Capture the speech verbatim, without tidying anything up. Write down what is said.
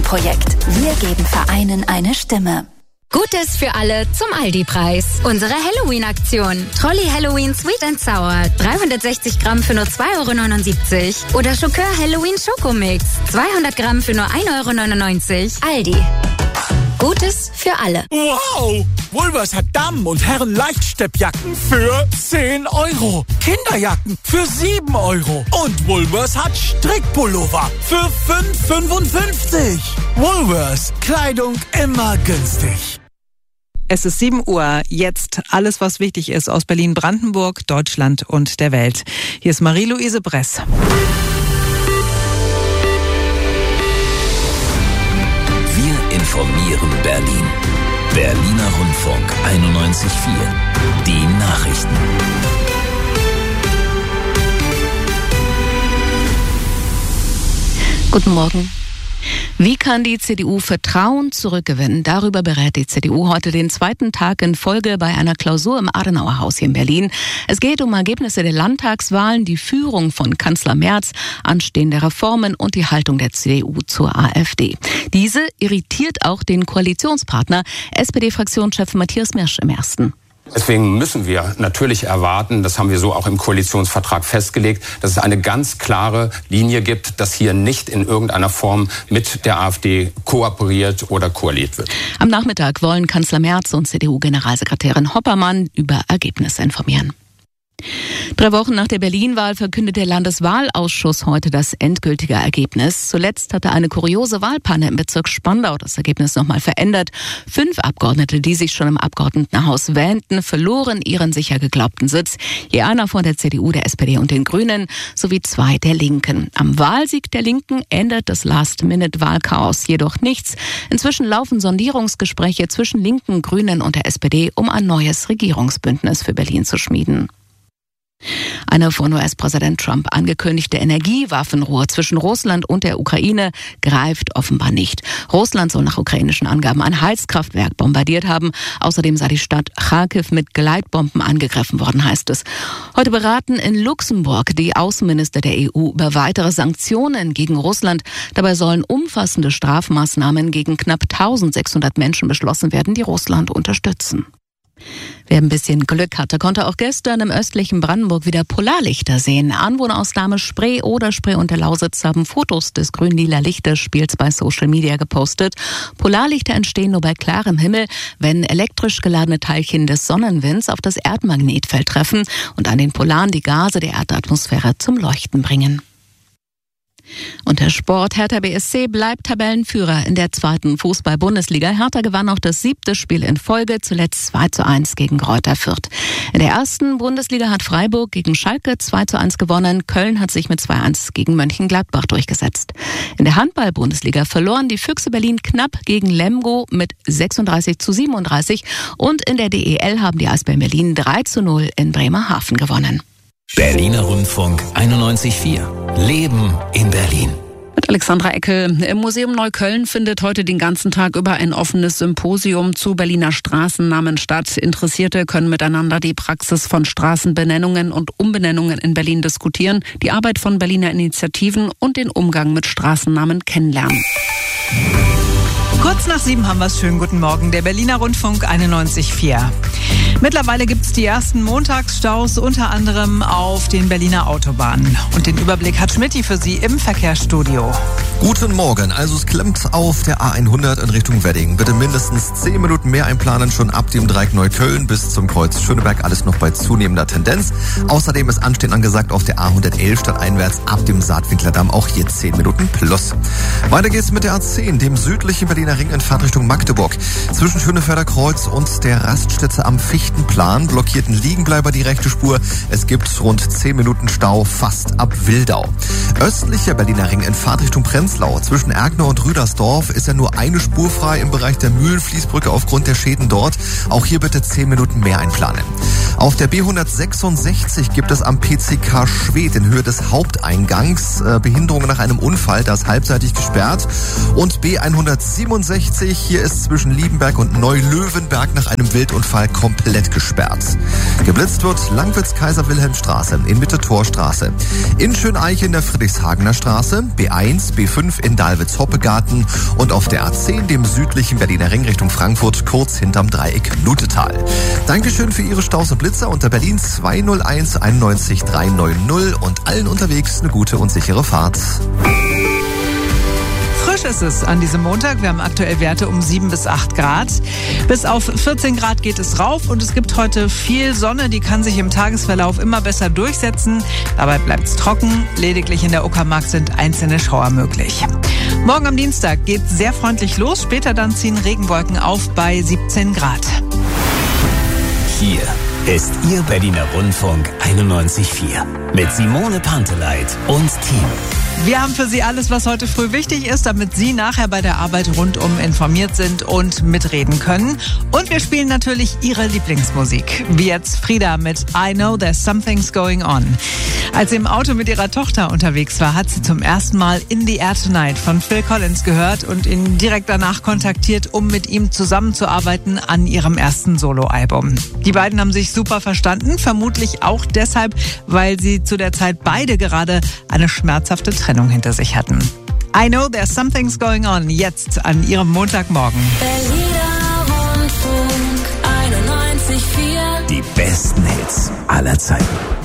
Projekt. Wir geben Vereinen eine Stimme. Gutes für alle zum Aldi-Preis. Unsere Halloween-Aktion. Trolli Halloween Sweet and Sour. dreihundertsechzig Gramm für nur zwei Euro neunundsiebzig. Oder Schokör Halloween Schokomix. zweihundert Gramm für nur ein Euro neunundneunzig. Aldi. Gutes für alle. Wow! Woolworths hat Damen- und Herren-Leichtsteppjacken für zehn Euro. Kinderjacken für sieben Euro. Und Woolworths hat Strickpullover für fünf Euro fünfundfünfzig. Woolworths. Kleidung immer günstig. Es ist sieben Uhr. Jetzt alles, was wichtig ist aus Berlin-Brandenburg, Deutschland und der Welt. Hier ist Marie-Louise Bress. Wir informieren Berlin. Berliner Rundfunk einundneunzig Komma vier. Die Nachrichten. Guten Morgen. Wie kann die C D U Vertrauen zurückgewinnen? Darüber berät die C D U heute den zweiten Tag in Folge bei einer Klausur im Adenauerhaus hier in Berlin. Es geht um Ergebnisse der Landtagswahlen, die Führung von Kanzler Merz, anstehende Reformen und die Haltung der C D U zur AfD. Diese irritiert auch den Koalitionspartner, S P D-Fraktionschef Matthias Mirsch im Ersten. Deswegen müssen wir natürlich erwarten, das haben wir so auch im Koalitionsvertrag festgelegt, dass es eine ganz klare Linie gibt, dass hier nicht in irgendeiner Form mit der AfD kooperiert oder koaliert wird. Am Nachmittag wollen Kanzler Merz und C D U-Generalsekretärin Hoppermann über Ergebnisse informieren. Drei Wochen nach der Berlin-Wahl verkündet der Landeswahlausschuss heute das endgültige Ergebnis. Zuletzt hatte eine kuriose Wahlpanne im Bezirk Spandau das Ergebnis nochmal verändert. Fünf Abgeordnete, die sich schon im Abgeordnetenhaus wähnten, verloren ihren sicher geglaubten Sitz. Je einer von der C D U, der S P D und den Grünen sowie zwei der Linken. Am Wahlsieg der Linken ändert das Last-Minute-Wahlchaos jedoch nichts. Inzwischen laufen Sondierungsgespräche zwischen Linken, Grünen und der S P D, um ein neues Regierungsbündnis für Berlin zu schmieden. Eine von U S-Präsident Trump angekündigte Energiewaffenruhe zwischen Russland und der Ukraine greift offenbar nicht. Russland soll nach ukrainischen Angaben ein Heizkraftwerk bombardiert haben. Außerdem sei die Stadt Charkiw mit Gleitbomben angegriffen worden, heißt es. Heute beraten in Luxemburg die Außenminister der E U über weitere Sanktionen gegen Russland. Dabei sollen umfassende Strafmaßnahmen gegen knapp eintausendsechshundert Menschen beschlossen werden, die Russland unterstützen. Wer ein bisschen Glück hatte, konnte auch gestern im östlichen Brandenburg wieder Polarlichter sehen. Anwohner aus Dahme-Spree oder Spree und der Lausitz haben Fotos des grün-lila Lichterspiels bei Social Media gepostet. Polarlichter entstehen nur bei klarem Himmel, wenn elektrisch geladene Teilchen des Sonnenwinds auf das Erdmagnetfeld treffen und an den Polaren die Gase der Erdatmosphäre zum Leuchten bringen. Und der Sport. Hertha B S C bleibt Tabellenführer in der zweiten Fußball-Bundesliga. Hertha gewann auch das siebte Spiel in Folge, zuletzt zwei zu eins gegen Greuther Fürth. In der ersten Bundesliga hat Freiburg gegen Schalke zwei zu eins gewonnen. Köln hat sich mit zwei zu eins gegen Mönchengladbach durchgesetzt. In der Handball-Bundesliga verloren die Füchse Berlin knapp gegen Lemgo mit sechsunddreißig zu siebenunddreißig. Und in der D E L haben die Eisbären Berlin drei zu null in Bremerhaven gewonnen. Berliner Rundfunk einundneunzig Komma vier. Leben in Berlin. Mit Alexandra Eckel. Im Museum Neukölln findet heute den ganzen Tag über ein offenes Symposium zu Berliner Straßennamen statt. Interessierte können miteinander die Praxis von Straßenbenennungen und Umbenennungen in Berlin diskutieren, die Arbeit von Berliner Initiativen und den Umgang mit Straßennamen kennenlernen. Kurz nach sieben haben wir es. Schönen guten Morgen. Der Berliner Rundfunk einundneunzig Komma vier. Mittlerweile gibt es die ersten Montagsstaus, unter anderem auf den Berliner Autobahnen. Und den Überblick hat Schmidti für Sie im Verkehrsstudio. Guten Morgen. Also es klemmt auf der A hundert in Richtung Wedding. Bitte mindestens zehn Minuten mehr einplanen, schon ab dem Dreieck Neukölln bis zum Kreuz Schöneberg. Alles noch bei zunehmender Tendenz. Außerdem ist Anstehen angesagt auf der A hundertelf stadteinwärts ab dem Saatwinklerdamm. Auch hier zehn Minuten plus. Weiter geht's mit der A zehn, dem südlichen Berliner Ring in Fahrtrichtung Magdeburg. Zwischen Schönefelder Kreuz und der Raststätte am Fichtenplan blockierten Liegenbleiber die rechte Spur. Es gibt rund zehn Minuten Stau fast ab Wildau. Östlicher Berliner Ring in Fahrtrichtung Prenzlau. Zwischen Erkner und Rüdersdorf ist ja nur eine Spur frei im Bereich der Mühlenfließbrücke aufgrund der Schäden dort. Auch hier bitte zehn Minuten mehr einplanen. Auf der B hundertsechsundsechzig gibt es am P C K Schwedt in Höhe des Haupteingangs äh, Behinderungen nach einem Unfall. Da ist halbseitig gesperrt. Und B hundertsiebenundsechzig, hier ist zwischen Liebenberg und Neulöwenberg nach einem Wildunfall komplett komplett gesperrt. Geblitzt wird Langwitz-Kaiser-Wilhelm-Straße in Mitte-Torstraße. In Schöneiche in der Friedrichshagener Straße, B eins, B fünf in Dahlwitz-Hoppegarten und auf der A zehn, dem südlichen Berliner Ring Richtung Frankfurt, kurz hinterm Dreieck Lutetal. Dankeschön für Ihre Staus und Blitzer unter Berlin zwei null eins einundneunzig dreihundertneunzig und allen unterwegs eine gute und sichere Fahrt. Frisch ist es an diesem Montag. Wir haben aktuell Werte um sieben bis acht Grad. Bis auf vierzehn Grad geht es rauf und es gibt heute viel Sonne. Die kann sich im Tagesverlauf immer besser durchsetzen. Dabei bleibt es trocken. Lediglich in der Uckermark sind einzelne Schauer möglich. Morgen am Dienstag geht sehr freundlich los. Später dann ziehen Regenwolken auf bei siebzehn Grad. Hier ist Ihr Berliner Rundfunk einundneunzig Komma vier mit Simone Panteleit und Team. Wir haben für Sie alles, was heute früh wichtig ist, damit Sie nachher bei der Arbeit rundum informiert sind und mitreden können. Und wir spielen natürlich Ihre Lieblingsmusik, wie jetzt Frida mit I Know There's Something's Going On. Als sie im Auto mit ihrer Tochter unterwegs war, hat sie zum ersten Mal In the Air Tonight von Phil Collins gehört und ihn direkt danach kontaktiert, um mit ihm zusammenzuarbeiten an ihrem ersten Soloalbum. Die beiden haben sich super verstanden, vermutlich auch deshalb, weil sie zu der Zeit beide gerade eine schmerzhafte Trennung hinter sich hatten. I Know There's Something's Going On, jetzt an ihrem Montagmorgen. Berliner Rundfunk einundneunzig Komma vier. Die besten Hits aller Zeiten.